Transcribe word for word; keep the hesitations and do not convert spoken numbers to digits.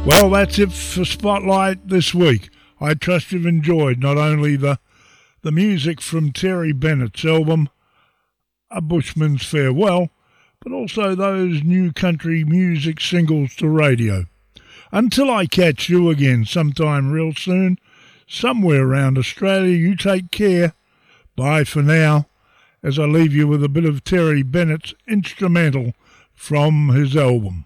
Well, that's it for Spotlight this week. I trust you've enjoyed not only the the music from Terry Bennett's album, A Bushman's Farewell, but also those new country music singles to radio. Until I catch you again sometime real soon, somewhere around Australia, you take care. Bye for now, as I leave you with a bit of Terry Bennett's instrumental from his album.